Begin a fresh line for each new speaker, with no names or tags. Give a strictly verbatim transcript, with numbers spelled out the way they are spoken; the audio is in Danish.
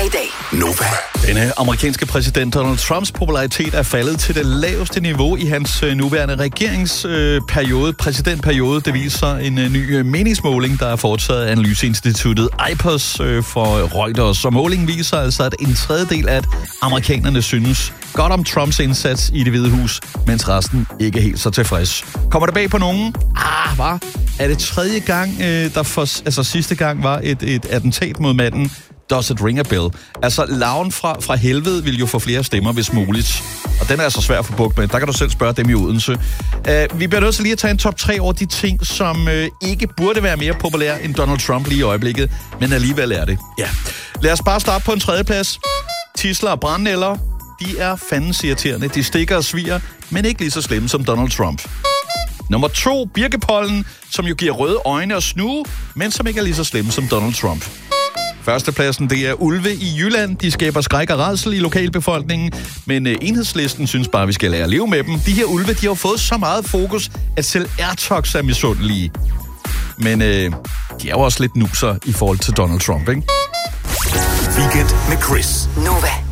i dag.
Nova.
Denne amerikanske præsident Donald Trumps popularitet er faldet til det laveste niveau i hans øh, nuværende regeringsperiode, øh, præsidentperiode. Det viser en øh, ny øh, meningsmåling, der er foretaget af analyseinstituttet Ipsos øh, for Reuters. Og målingen viser altså, at en tredjedel af amerikanerne synes godt om Trumps indsats i Det Hvide Hus, mens resten ikke er helt så tilfreds. Kommer det bag på nogen? Ah, hvad? Er det tredje gang, øh, der for, altså sidste gang var et, et attentat mod manden? Does it ring a bell? Altså, larven fra, fra helvede vil jo få flere stemmer, hvis muligt. Og den er altså svær at få bugt med. Der kan du selv spørge dem i Odense. Uh, vi bliver nødt til lige at tage en top tre over de ting, som uh, ikke burde være mere populære end Donald Trump lige i øjeblikket, men alligevel er det. Ja. Lad os bare starte på en tredjeplads. Tidsler og brandnælder, de er fandens irriterende. De stikker og sviger, men ikke lige så slemme som Donald Trump. Nummer to, birkepollen, som jo giver røde øjne og snue, men som ikke er lige så slemme som Donald Trump. Førstepladsen, det er ulve i Jylland. De skaber skræk og rædsel i lokalbefolkningen, men uh, enhedslisten synes bare, vi skal lære at leve med dem. De her ulve, de har jo fået så meget fokus, at selv Airtox er misundelige. Men uh, de er jo også lidt nuser i forhold til Donald Trump, ikke?
Weekend med Chris.
Nova.